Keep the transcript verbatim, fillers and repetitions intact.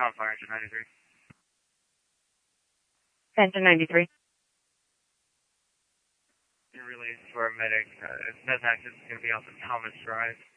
Call Fire Engine ninety-three. Engine ninety-three. Release for a medic. Uh, Medvac is going to be off of Thomas Drive.